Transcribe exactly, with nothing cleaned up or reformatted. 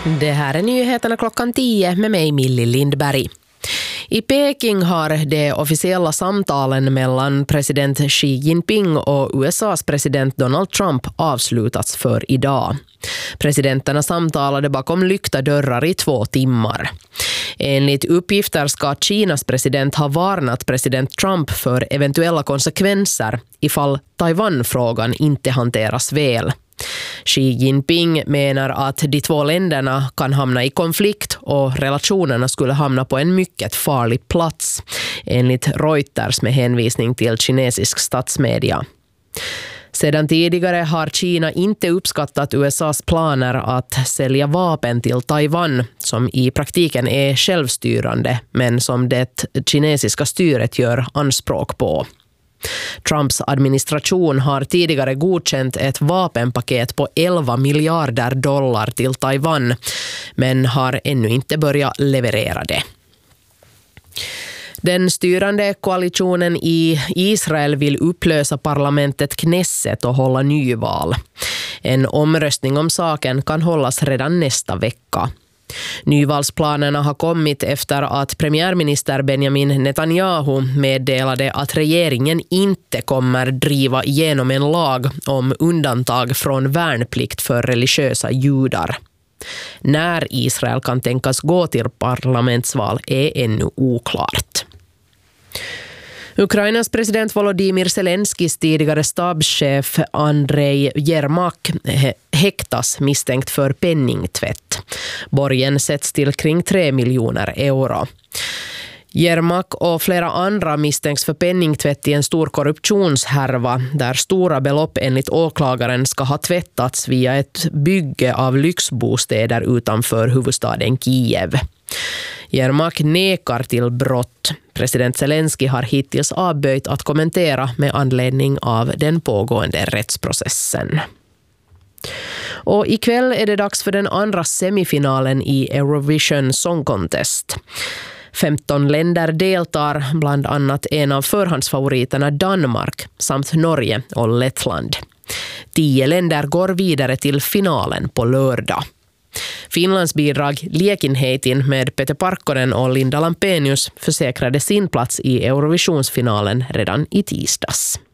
Det här är nyheterna klockan tio med mig Millie Lindberg. I Peking har de officiella samtalen mellan president Xi Jinping och U S A:s president Donald Trump avslutats för idag. Presidenterna samtalade bakom lyckta dörrar i två timmar. Enligt uppgifter ska Kinas president ha varnat president Trump för eventuella konsekvenser ifall Taiwan-frågan inte hanteras väl. Xi Jinping menar att de två länderna kan hamna i konflikt och relationerna skulle hamna på en mycket farlig plats, enligt Reuters med hänvisning till kinesisk statsmedia. Sedan tidigare har Kina inte uppskattat U S A:s planer att sälja vapen till Taiwan, som i praktiken är självstyrande men som det kinesiska styret gör anspråk på. Trumps administration har tidigare godkänt ett vapenpaket på elva miljarder dollar till Taiwan, men har ännu inte börjat leverera det. Den styrande koalitionen i Israel vill upplösa parlamentet Knesset och hålla nyval. En omröstning om saken kan hållas redan nästa vecka. Nyvalsplanerna har kommit efter att premiärminister Benjamin Netanyahu meddelade att regeringen inte kommer driva igenom en lag om undantag från värnplikt för religiösa judar. När Israel kan tänkas gå till parlamentsval är ännu oklart. Ukrainas president Volodymyr Zelenskis tidigare stabschef Andrei Jermak häktas misstänkt för penningtvätt. Borgen sätts till kring tre miljoner euro. Jermak och flera andra misstänks för penningtvätt i en stor korruptionshärva där stora belopp enligt åklagaren ska ha tvättats via ett bygge av lyxbostäder utanför huvudstaden Kiev. Jermak nekar till brott. President Zelensky har hittills avböjt att kommentera med anledning av den pågående rättsprocessen. Och ikväll är det dags för den andra semifinalen i Eurovision Song Contest. femton länder deltar, bland annat en av förhandsfavoriterna Danmark samt Norge och Lettland. Tio länder går vidare till finalen på lördag. Finlands bidrag Liekinheitin med Peter Parkkonen och Linda Lampenius försäkrade sin plats i Eurovisionsfinalen redan i tisdags.